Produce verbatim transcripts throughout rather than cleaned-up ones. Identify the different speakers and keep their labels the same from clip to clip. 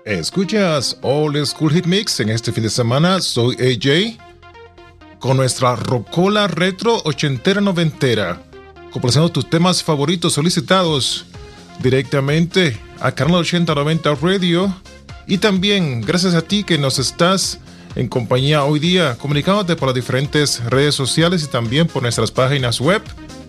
Speaker 1: Escuchas Old School Hit Mix en este fin de semana. Soy A J con nuestra rocola retro ochentera noventera, complaciendo tus temas favoritos solicitados directamente a Canal ochenta noventa Radio. Y también gracias a ti que nos estás en compañía hoy día, comunicándote por las diferentes redes sociales y también por nuestras páginas web.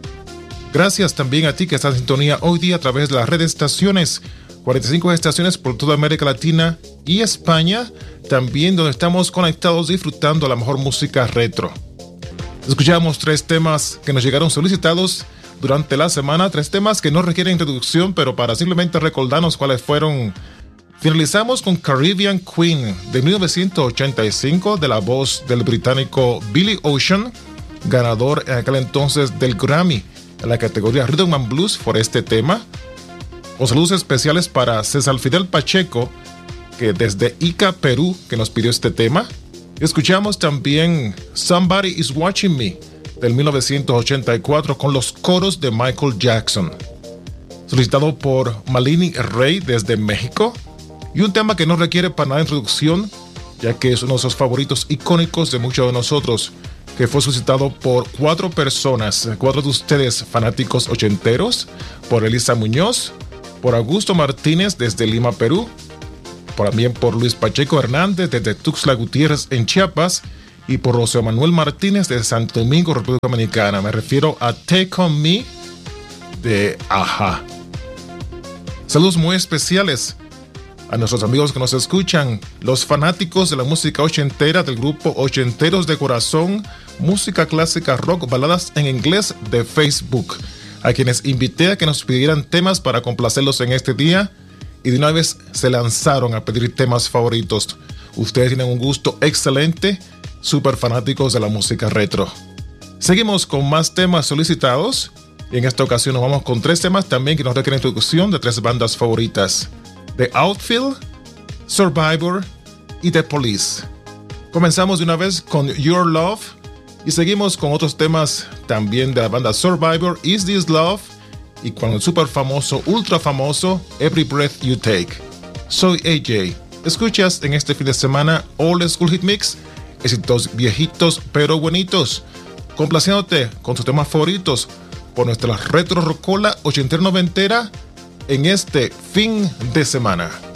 Speaker 1: Gracias también a ti que estás en sintonía hoy día a través de las redes estaciones, cuarenta y cinco estaciones por toda América Latina y España, también donde estamos conectados disfrutando la mejor música retro. Escuchamos tres temas que nos llegaron solicitados durante la semana, tres temas que no requieren introducción, pero para simplemente recordarnos cuáles fueron. Finalizamos con Caribbean Queen de mil novecientos ochenta y cinco de la voz del británico Billy Ocean, ganador en aquel entonces del Grammy en la categoría Rhythm and Blues por este tema. Con saludos especiales para César Fidel Pacheco, que desde Ica, Perú, que nos pidió este tema. Escuchamos también Somebody Is Watching Me del mil novecientos ochenta y cuatro con los coros de Michael Jackson, solicitado por Malini Rey desde México. Y un tema que no requiere para nada introducción, ya que es uno de esos favoritos icónicos de muchos de nosotros, que fue solicitado por cuatro personas, cuatro de ustedes fanáticos ochenteros, por Elisa Muñoz, por Augusto Martínez desde Lima, Perú, por, también por Luis Pacheco Hernández desde Tuxtla Gutiérrez en Chiapas y por José Manuel Martínez de Santo Domingo, República Dominicana. Me refiero a Take On Me de Ajá. Saludos muy especiales a nuestros amigos que nos escuchan, los fanáticos de la música ochentera del grupo Ochenteros de Corazón, música clásica rock, baladas en inglés de Facebook, a quienes invité a que nos pidieran temas para complacerlos en este día y de una vez se lanzaron a pedir temas favoritos. Ustedes tienen un gusto excelente, súper fanáticos de la música retro. Seguimos con más temas solicitados y en esta ocasión nos vamos con tres temas también que nos requieren introducción de tres bandas favoritas: The Outfield, Survivor y The Police. Comenzamos de una vez con Your Love y seguimos con otros temas también de la banda Survivor, Is This Love, y con el super famoso, ultra famoso Every Breath You Take. Soy A J. Escuchas en este fin de semana Old School Hit Mix, éxitos viejitos pero buenitos, complaciéndote con tus temas favoritos por nuestra retro rocola ochentera noventera en este fin de semana.